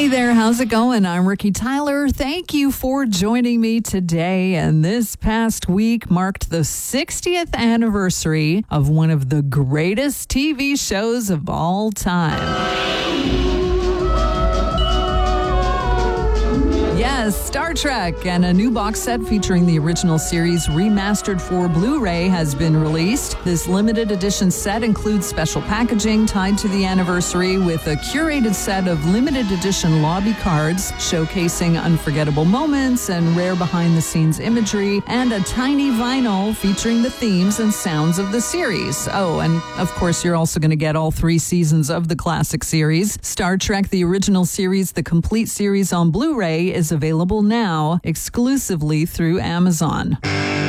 Hey there, how's it going? I'm Ricky Tyler. Thank you for joining me today. And this past week marked the 60th anniversary of one of the greatest TV shows of all time. Yes, Star Trek, and a new box set featuring the original series remastered for Blu-ray has been released. This limited edition set includes special packaging tied to the anniversary with a curated set of limited edition lobby cards showcasing unforgettable moments and rare behind-the-scenes imagery, and a tiny vinyl featuring the themes and sounds of the series. Oh, and of course, you're also going to get all 3 seasons of the classic series. Star Trek, the original series, the complete series on Blu-ray, is available now exclusively through Amazon.